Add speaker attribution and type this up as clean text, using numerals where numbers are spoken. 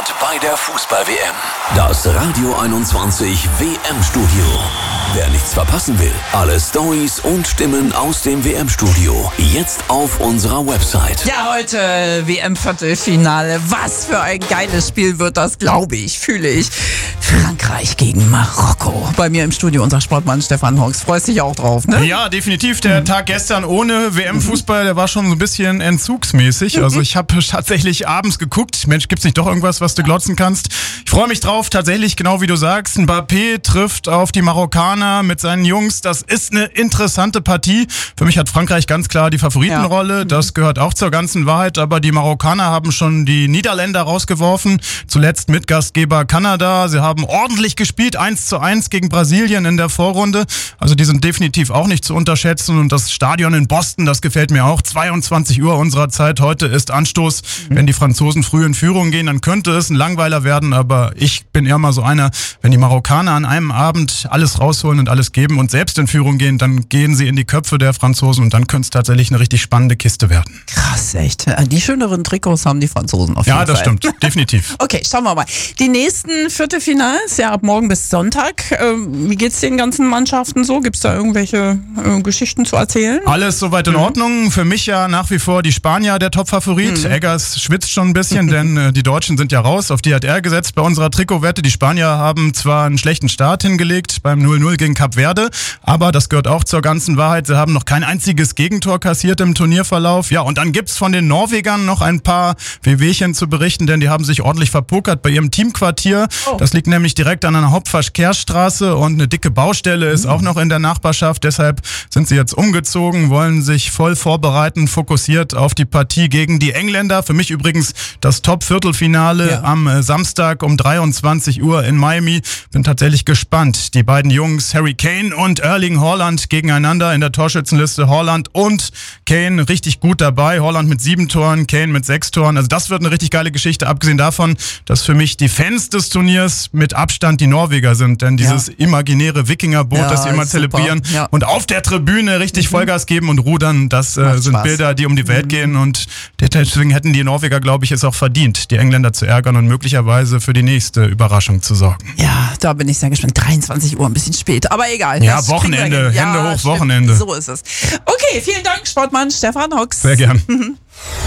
Speaker 1: Sport bei der Fußball-WM. Das Radio 21 WM-Studio. Wer nichts verpassen will, alle Storys und Stimmen aus dem WM-Studio jetzt auf unserer Website.
Speaker 2: Ja, heute WM-Viertelfinale. Was für ein geiles Spiel wird das, glaube ich, fühle ich. Frankreich gegen Marokko. Bei mir im Studio unser Sportmann Stefan Hoogs. Freust dich auch drauf, ne?
Speaker 3: Ja, definitiv. Der Tag gestern ohne WM-Fußball, der war schon so ein bisschen entzugsmäßig. Also ich habe tatsächlich abends geguckt. Mensch, gibt's nicht doch irgendwas, was du glotzen kannst? Ich freue mich drauf, tatsächlich, genau wie du sagst. Mbappé trifft auf die Marokkaner mit seinen Jungs. Das ist eine interessante Partie. Für mich hat Frankreich ganz klar die Favoritenrolle. Das gehört auch zur ganzen Wahrheit. Aber die Marokkaner haben schon die Niederländer rausgeworfen. Zuletzt mit Gastgeber Kanada. Sie haben ordentlich gespielt, 1:1 gegen Brasilien in der Vorrunde. Also die sind definitiv auch nicht zu unterschätzen. Und das Stadion in Boston, das gefällt mir auch. 22 Uhr unserer Zeit. Heute ist Anstoß. Wenn die Franzosen früh in Führung gehen, dann könnte es ein Langweiler werden. Aber ich bin eher mal so einer, wenn die Marokkaner an einem Abend alles rausholen und alles geben und selbst in Führung gehen, dann gehen sie in die Köpfe der Franzosen und dann könnte es tatsächlich eine richtig spannende Kiste werden.
Speaker 2: Krass, echt. Die schöneren Trikots haben die Franzosen auf jeden Fall.
Speaker 3: Ja, das stimmt. Definitiv.
Speaker 2: Okay, schauen wir mal. Die nächsten Viertelfinals, ja ab morgen bis Sonntag. Wie geht's den ganzen Mannschaften so? Gibt's da irgendwelche Geschichten zu erzählen?
Speaker 3: Alles soweit in Ordnung. Für mich ja nach wie vor die Spanier der Topfavorit. Eggers schwitzt schon ein bisschen, denn die Deutschen sind ja raus. Auf die hat er gesetzt bei unserer Trikotwette. Die Spanier haben zwar einen schlechten Start hingelegt beim 0:0 gegen Kap Verde, aber das gehört auch zur ganzen Wahrheit. Sie haben noch kein einziges Gegentor kassiert im Turnierverlauf. Ja, und dann gibt's von den Norwegern noch ein paar Wehwehchen zu berichten, denn die haben sich ordentlich verpokert bei ihrem Teamquartier. Das liegt nämlich direkt an einer Hauptverkehrsstraße und eine dicke Baustelle ist auch noch in der Nachbarschaft. Deshalb sind sie jetzt umgezogen, wollen sich voll vorbereiten, fokussiert auf die Partie gegen die Engländer. Für mich übrigens das Top-Viertelfinale am Samstag um 23 Uhr in Miami. Bin tatsächlich gespannt. Die beiden Jungs Harry Kane und Erling Haaland gegeneinander in der Torschützenliste. Haaland und Kane richtig gut dabei. Haaland mit 7 Toren, Kane mit 6 Toren. Also das wird eine richtig geile Geschichte, abgesehen davon, dass für mich die Fans des Turniers mit Abstand die Norweger sind. Denn dieses imaginäre Wikingerboot, das sie immer zelebrieren und auf der Tribüne richtig Vollgas geben und rudern, das sind
Speaker 2: Spaß.
Speaker 3: Bilder, die um die Welt gehen. Und deswegen hätten die Norweger, glaube ich, es auch verdient, die Engländer zu ärgern und möglicherweise für die nächste Überraschung zu sorgen.
Speaker 2: Ja, da bin ich sehr gespannt. 23 Uhr, ein bisschen spät, aber egal.
Speaker 3: Ja, Wochenende, Hände hoch,
Speaker 2: stimmt.
Speaker 3: Wochenende.
Speaker 2: So ist es. Okay, vielen Dank, Sportmann Stefan Hoogs.
Speaker 3: Sehr gern.